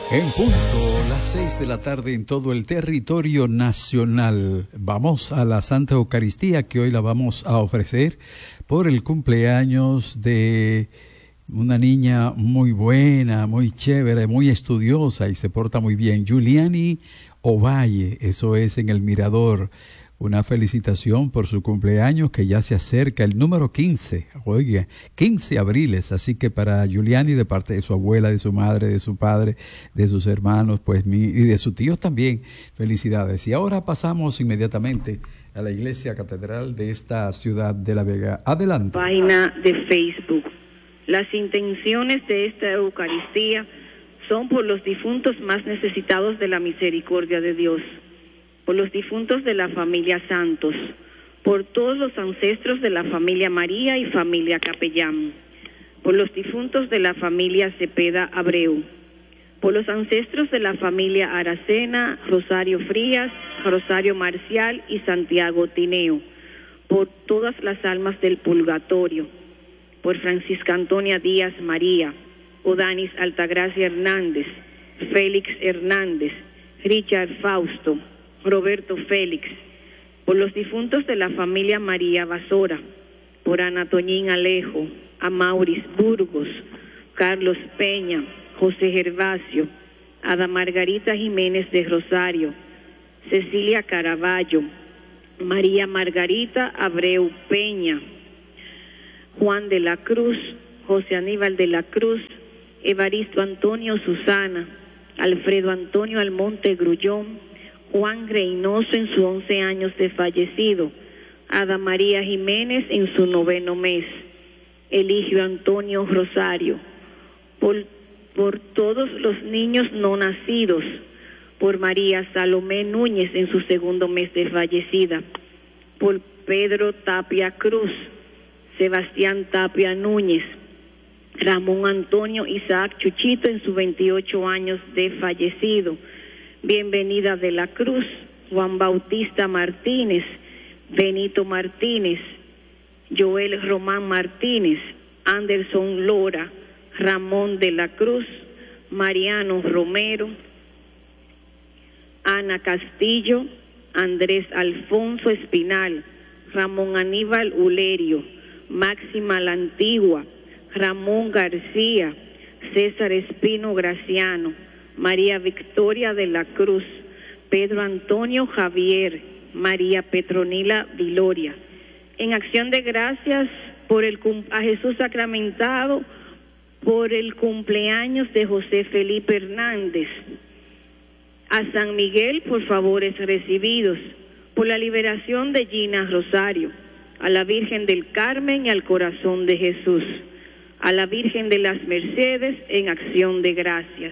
En punto, las 6 de la tarde en todo el territorio nacional. Vamos a la Santa Eucaristía, que hoy la vamos a ofrecer por el cumpleaños de una niña muy buena, muy chévere, muy estudiosa y se porta muy bien. Juliani Ovalle, eso es en El Mirador. Una felicitación por su cumpleaños que ya se acerca, el número 15, oiga, 15 abriles, así que para Juliani, de parte de su abuela, de su madre, de su padre, de sus hermanos, pues y de sus tíos también, felicidades. Y ahora pasamos inmediatamente a la iglesia catedral de esta ciudad de La Vega. Adelante. Página de Facebook. Las intenciones de esta Eucaristía son por los difuntos más necesitados de la misericordia de Dios, por los difuntos de la familia Santos, por todos los ancestros de la familia María y familia Capellán, por los difuntos de la familia Cepeda Abreu, por los ancestros de la familia Aracena, Rosario Frías, Rosario Marcial y Santiago Tineo, por todas las almas del purgatorio, por Francisca Antonia Díaz María, Odanis Altagracia Hernández, Félix Hernández, Richard Fausto, Roberto Félix, por los difuntos de la familia María Basora, por Ana Toñín Alejo, Amauris Burgos, Carlos Peña, José Gervasio, Ada Margarita Jiménez de Rosario, Cecilia Caraballo, María Margarita Abreu Peña, Juan de la Cruz, José Aníbal de la Cruz, Evaristo Antonio Susana, Alfredo Antonio Almonte Grullón, Juan Reynoso en sus 11 años de fallecido, Ada María Jiménez en su 9º mes, Eligio Antonio Rosario, por todos los niños no nacidos, por María Salomé Núñez en su 2º mes de fallecida, por Pedro Tapia Cruz, Sebastián Tapia Núñez, Ramón Antonio Isaac Chuchito en sus 28 años de fallecido, Bienvenida de la Cruz, Juan Bautista Martínez, Benito Martínez, Joel Román Martínez, Anderson Lora, Ramón de la Cruz, Mariano Romero, Ana Castillo, Andrés Alfonso Espinal, Ramón Aníbal Ulerio, Máxima La Antigua, Ramón García, César Espino Graciano, María Victoria de la Cruz, Pedro Antonio Javier, María Petronila Viloria. En acción de gracias por a Jesús sacramentado, por el cumpleaños de José Felipe Hernández, a San Miguel por favores recibidos, por la liberación de Gina Rosario, a la Virgen del Carmen y al Corazón de Jesús, a la Virgen de las Mercedes en acción de gracias.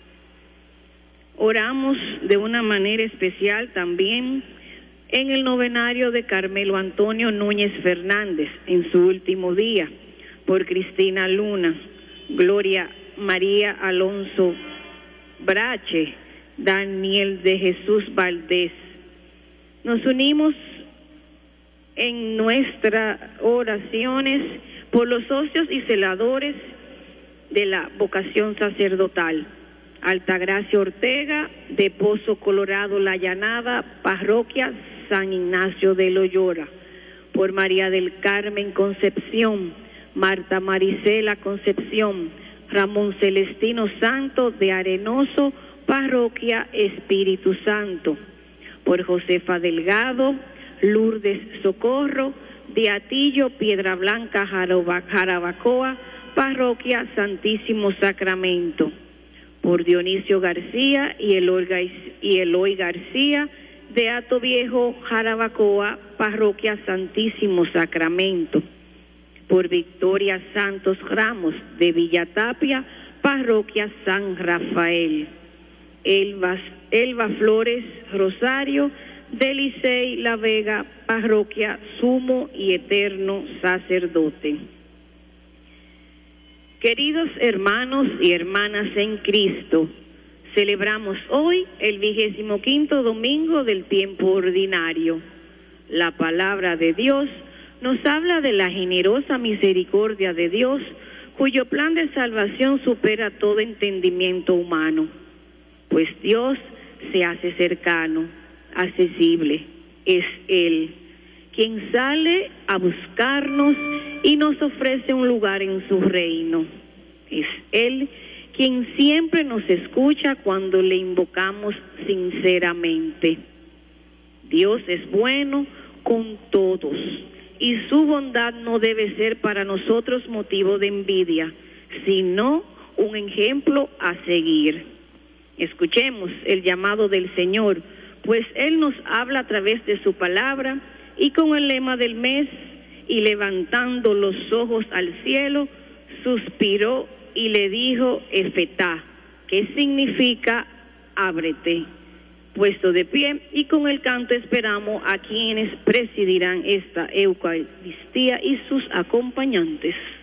Oramos de una manera especial también en el novenario de Carmelo Antonio Núñez Fernández en su último día, por Cristina Luna, Gloria María Alonso Brache, Daniel de Jesús Valdés. Nos unimos en nuestras oraciones por los socios y celadores de la vocación sacerdotal. Altagracia Ortega, de Pozo Colorado La Llanada, Parroquia San Ignacio de Loyola, por María del Carmen Concepción, Marta Marisela Concepción, Ramón Celestino Santo de Arenoso, Parroquia Espíritu Santo, por Josefa Delgado, Lourdes Socorro, de Atillo, Piedra Blanca, Jarabacoa, Parroquia Santísimo Sacramento, por Dionisio García y Eloy García, de Hato Viejo, Jarabacoa, Parroquia Santísimo Sacramento, por Victoria Santos Ramos, de Villa Tapia, Parroquia San Rafael, Elba Flores Rosario, de Licey La Vega, Parroquia Sumo y Eterno Sacerdote. Queridos hermanos y hermanas en Cristo, celebramos hoy el 25º domingo del tiempo ordinario. La palabra de Dios nos habla de la generosa misericordia de Dios, cuyo plan de salvación supera todo entendimiento humano. pues Dios se hace cercano, accesible. Es Él quien sale a buscarnos y nos ofrece un lugar en su reino. Es Él quien siempre nos escucha cuando le invocamos sinceramente. Dios es bueno con todos y su bondad no debe ser para nosotros motivo de envidia, sino un ejemplo a seguir. Escuchemos el llamado del Señor, pues Él nos habla a través de su palabra y con el lema del mes, y levantando los ojos al cielo, suspiró y le dijo Efetá, que significa ábrete. Puesto de pie y con el canto esperamos a quienes presidirán esta Eucaristía y sus acompañantes.